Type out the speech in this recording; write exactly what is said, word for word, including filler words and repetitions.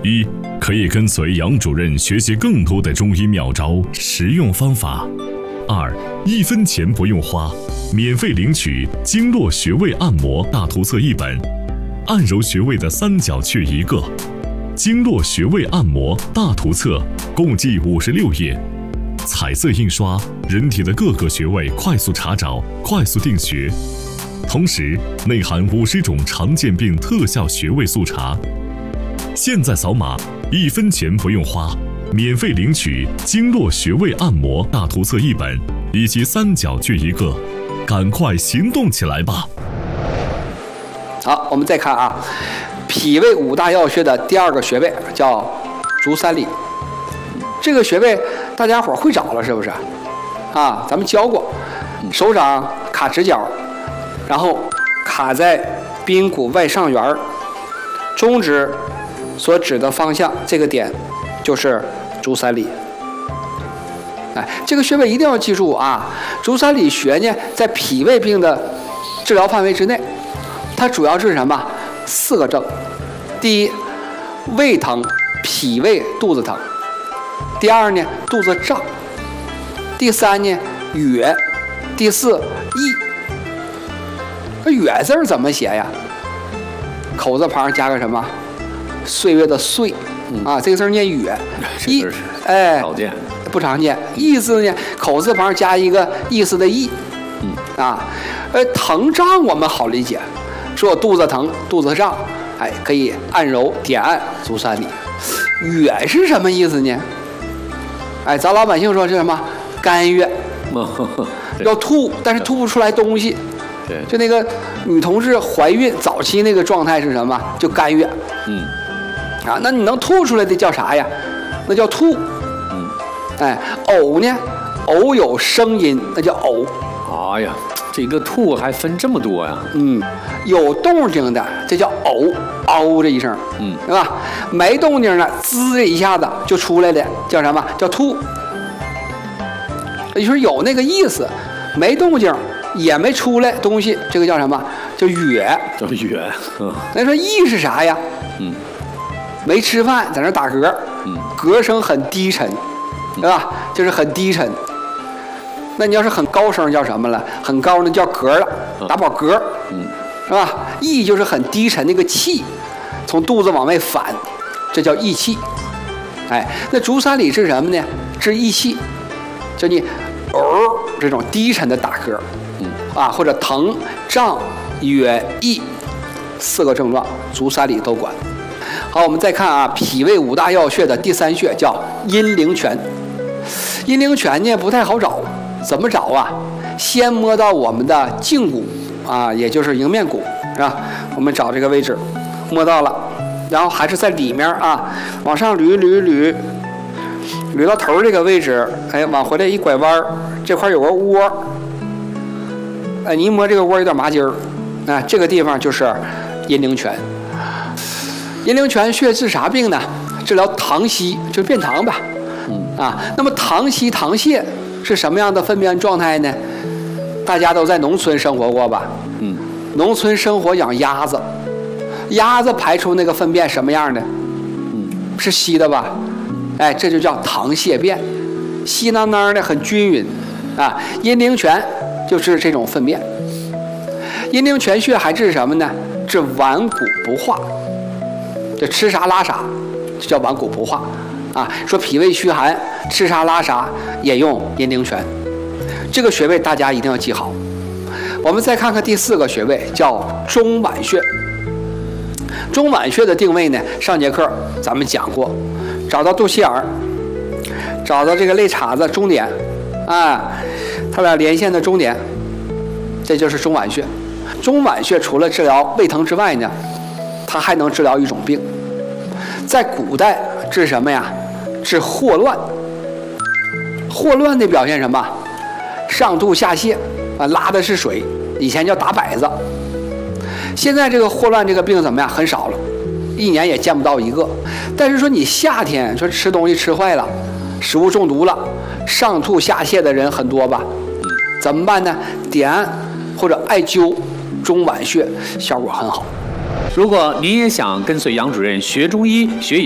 一、可以跟随杨主任学习更多的中医妙招、实用方法；二、一分钱不用花，免费领取经络穴位按摩大图册一本，按揉穴位的三角穴一个，经络穴位按摩大图册共计五十六页，彩色印刷，人体的各个穴位快速查找，快速定穴。同时内含五十种常见病特效穴位速查。现在扫码，一分钱不用花，免费领取经络穴位按摩大图册一本以及三角穴一个，赶快行动起来吧！ 好，我们再看啊，脾胃五大要穴的第二个穴位叫足三里。这个穴位大家伙会找了是不是？啊，咱们教过，手掌卡直角，然后卡在髌骨外上缘，中指所指的方向这个点就是足三里。哎，这个穴位一定要记住啊！足三里穴呢，在脾胃病的治疗范围之内，它主要是什么？四个症。第一，胃疼，脾胃肚子疼。第二呢，肚子胀。第三呢，哕。第四，翳。这哕字怎么写呀？口字旁加个什么？岁月的岁，啊，这个字念哕。翳，哎， 少见， 不常见。翳字呢，口字旁加一个意思的意。嗯啊，呃，疼胀我们好理解，说我肚子疼，肚子胀，哎，可以按揉点按足三里。哕是什么意思呢？哎，咱老百姓说是什么？干哕，要吐，但是吐不出来东西。 对， 就那个女同志怀孕早期那个状态是什么？就干哕。 嗯， 啊，那你能吐出来的叫啥呀？那叫吐。 嗯， 哎，呕呢？呕有声音，那叫呕。 哎呀，这个吐还分这么多呀？ 嗯，有动静的这叫呕，嗷这一声， 嗯， 对吧？没动静的，滋这一下子就出来的，叫什么？叫吐。也就是有那个意思，没动静也没出来东西，这个叫什么？叫哕。 叫哕。嗯。 那说翳是啥呀？ 嗯， 没吃饭，在那打嗝， 嗯， 嗝声很低沉，对吧？就是很低沉。那你要是很高声叫什么了？很高那叫嗝了，打饱嗝， 嗯， 是吧？翳就是很低沉，那个气从肚子往外反，这叫翳气。哎，那足三里是什么呢？治翳气，就你哦这种低沉的打嗝， 嗯啊，或者疼、胀、哕、翳四个症状，足三里都管。好，我们再看啊，脾胃五大要穴的第三穴叫阴陵泉。阴陵泉呢不太好找。怎么找啊？先摸到我们的胫骨啊，也就是迎面骨，是吧？我们找这个位置，摸到了，然后还是在里面啊，往上捋捋捋，捋到头这个位置，哎，往回来一拐弯，这块有个窝，哎，你一摸这个窝有点麻筋儿，啊，这个地方就是阴陵泉。阴陵泉穴治啥病呢？治疗溏稀，就是便溏吧。啊，那么溏稀、溏泻是什么样的粪便状态呢？大家都在农村生活过吧？ 嗯， 农村生活养鸭子，鸭子排出那个粪便什么样的？ 嗯， 是稀的吧？哎，这就叫溏泻便，稀囊囊的，很均匀。啊，阴陵泉就治这种粪便。阴陵泉穴还治什么呢？治顽固不化，就吃啥拉啥，就叫顽固不化。啊，说脾胃虚寒，吃啥拉啥也用阴陵泉，这个穴位大家一定要记好。我们再看看第四个穴位，叫中脘穴。中脘穴的定位呢，上节课咱们讲过，找到肚脐眼儿，找到这个肋叉子中点，啊，它俩连线的中点，这就是中脘穴。中脘穴除了治疗胃疼之外呢，它还能治疗一种病，在古代治什么呀？治霍乱。霍乱的表现什么？上吐下泻啊，拉的是水，以前叫打摆子。现在这个霍乱这个病怎么样？很少了，一年也见不到一个。但是说你夏天说吃东西吃坏了，食物中毒了，上吐下泻的人很多吧？怎么办呢？点按或者艾灸中脘穴，效果很好。 如果您也想跟随杨主任学中医学